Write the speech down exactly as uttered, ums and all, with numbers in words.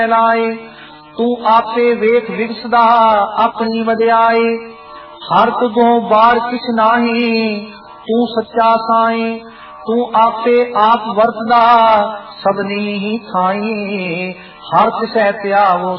लाए। तू आपे वेख विगसदा अपनी वड्याई, हर तुगों बार किछ नाही तू सच्चा साई। तू आपे आप वरतदा सबनी ही थाई, हर तिसै त्यावो